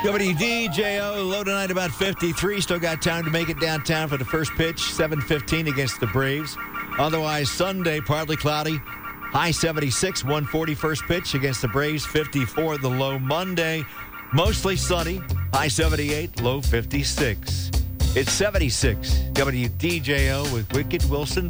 WDJO, low tonight about 53. Still got time to make it downtown for the first pitch, 7:15 against the Braves. Otherwise, Sunday, partly cloudy. High 76, 140 first pitch against the Braves, 54 the low. Monday, mostly sunny. High 78, low 56. It's 76. WDJO with Wicked Wilson.